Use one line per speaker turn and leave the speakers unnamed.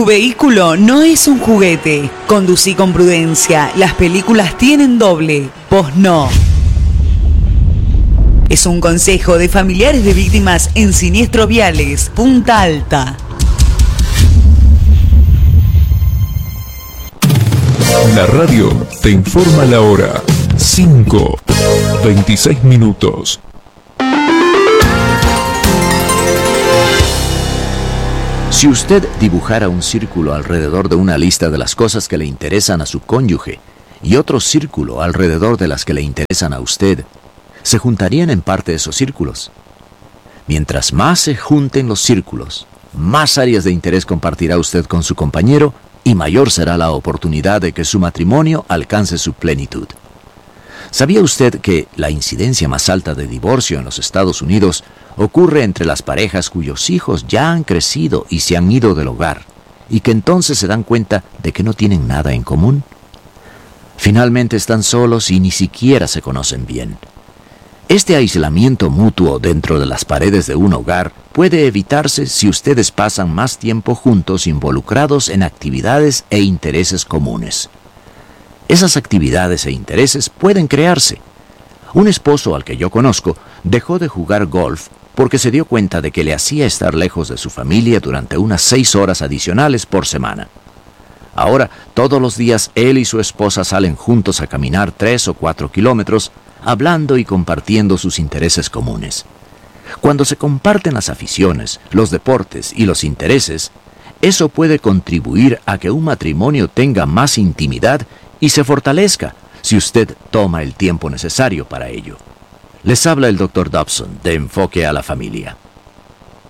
vehículo no es un juguete. Conducí con prudencia. Las películas tienen doble. Vos no. Es un consejo de familiares de víctimas en siniestros viales. Punta Alta.
La radio te informa la hora. 5:26 minutos.
Si usted dibujara un círculo alrededor de una lista de las cosas que le interesan a su cónyuge y otro círculo alrededor de las que le interesan a usted, ¿se juntarían en parte esos círculos? Mientras más se junten los círculos, más áreas de interés compartirá usted con su compañero y mayor será la oportunidad de que su matrimonio alcance su plenitud. ¿Sabía usted que la incidencia más alta de divorcio en los Estados Unidos ocurre entre las parejas cuyos hijos ya han crecido y se han ido del hogar, y que entonces se dan cuenta de que no tienen nada en común? Finalmente están solos y ni siquiera se conocen bien. Este aislamiento mutuo dentro de las paredes de un hogar puede evitarse si ustedes pasan más tiempo juntos involucrados en actividades e intereses comunes. Esas actividades e intereses pueden crearse. Un esposo al que yo conozco dejó de jugar golf porque se dio cuenta de que le hacía estar lejos de su familia durante unas 6 horas adicionales por semana. Ahora, todos los días él y su esposa salen juntos a caminar 3 o 4 kilómetros, hablando y compartiendo sus intereses comunes. Cuando se comparten las aficiones, los deportes y los intereses, eso puede contribuir a que un matrimonio tenga más intimidad y se fortalezca si usted toma el tiempo necesario para ello. Les habla el Dr. Dobson de Enfoque a la Familia.